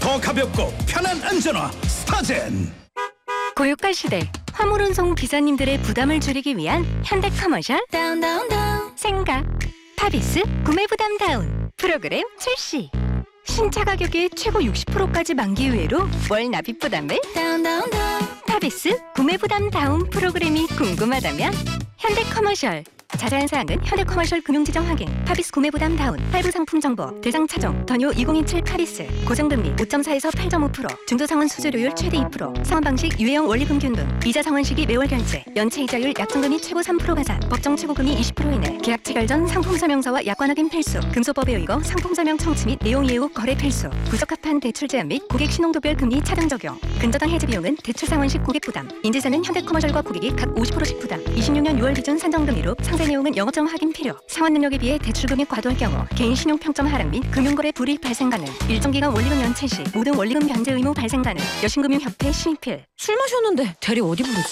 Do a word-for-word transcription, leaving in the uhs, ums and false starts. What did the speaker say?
더 가볍고 편한 안전화 스타젠. 고유가 시대 화물운송 기사님들의 부담을 줄이기 위한 현대커머셜 다운 다운 다운 생각 파비스 구매 부담 다운 프로그램 출시. 신차 가격의 최고 육십 퍼센트까지 만기 유예로 월 납입 부담을 다운 다운 다운. 파비스 구매 부담 다운 프로그램이 궁금하다면 현대커머셜. 자세한 사항은 현대커머셜 금융지정 확인. 파비스 구매 부담 다운. 할부 상품 정보. 대상 차종. 더뉴 이천이십칠 파리스. 고정금리 오 점 사에서 팔 점 오 퍼센트. 중도상환 수수료율 최대 이 퍼센트. 상환 방식 유예형 원리금 균등. 이자 상환 시기 매월 결제. 연체 이자율 약정금리 최고 삼 퍼센트 가산. 법정 최고금리 이십 퍼센트 이내. 계약 체결 전 상품 설명서와 약관 확인 필수. 금소법에 의거 상품 설명 청취 및 내용 이해 후 거래 필수. 부적합한 대출 제한 및 고객 신용도별 금리 차등 적용. 근저당 해지 비용은 대출 상환 시 고객 부담. 인지사는 현대커머셜과 고객이 각 오십 퍼센트씩 부담. 이십육 년 유월 기준 산정금리로 상세 내용은 영업점 확인 필요. 상환 능력에 비해 대출 금액 과도할 경우 개인 신용 평점 하락 및 금융거래 불이익 발생 가능. 일정 기간 원리금 연체 시 모든 원리금 변제 의무 발생 가능. 여신금융협회 심의필. 술 마셨는데 대리 어디 부르지?